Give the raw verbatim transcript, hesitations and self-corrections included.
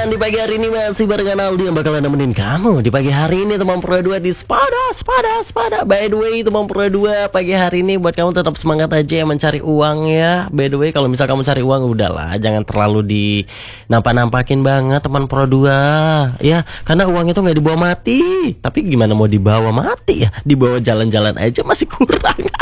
teman-teman, di pagi hari ini masih barengan Aldi yang bakalan nemenin kamu di pagi hari ini teman Pro dua di Spada, Spada, Spada. By the way teman Pro dua, pagi hari ini buat kamu tetap semangat aja ya mencari uang ya. By the way kalau misal kamu cari uang udahlah, jangan terlalu di nampak-nampakin banget teman Pro dua ya, karena uang itu nggak dibawa mati. Tapi gimana mau dibawa mati ya? Dibawa jalan-jalan aja masih kurang.